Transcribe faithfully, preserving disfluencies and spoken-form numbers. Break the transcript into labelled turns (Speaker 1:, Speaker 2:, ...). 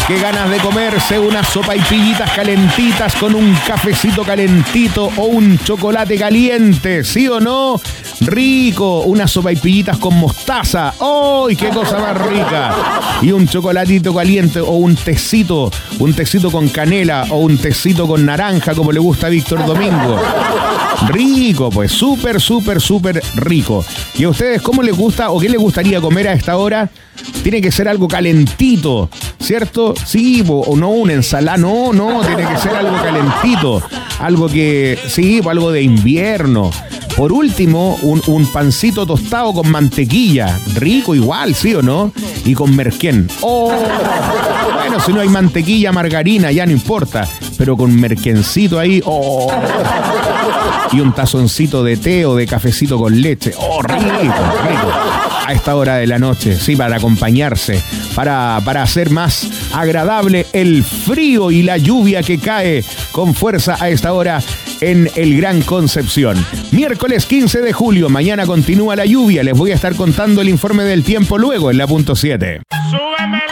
Speaker 1: Qué ganas de comerse unas sopaipillitas calentitas con un cafecito calentito o un chocolate caliente, ¿sí o no? Rico, unas sopaipillitas con mostaza. ¡Ay, qué cosa más rica! Y un chocolatito caliente o un tecito, un tecito con canela o un tecito con naranja, como le gusta a Víctor Domingo. Rico, pues súper, súper, súper rico. ¿Y a ustedes cómo les gusta o qué les gustaría comer a esta hora? Tiene que ser algo calentito, ¿cierto? Sí, o no una ensalada, no, no, tiene que ser algo calentito. Algo que, sí, algo de invierno. Por último, un, un pancito tostado con mantequilla. Rico igual, ¿sí o no? Y con merquén. ¡Oh! Bueno, si no hay mantequilla, margarina, ya no importa. Pero con merquencito ahí, ¡oh! Y un tazoncito de té o de cafecito con leche. ¡Oh, rico, rico! A esta hora de la noche, sí, para acompañarse, para, para hacer más agradable el frío y la lluvia que cae con fuerza a esta hora en el Gran Concepción. Miércoles quince de julio, mañana continúa la lluvia. Les voy a estar contando el informe del tiempo luego en la punto siete.